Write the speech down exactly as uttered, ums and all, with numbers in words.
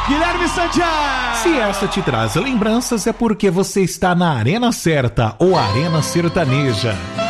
Guilherme Santiago. Se essa te traz lembranças é porque você está na arena certa, ou Arena Sertaneja.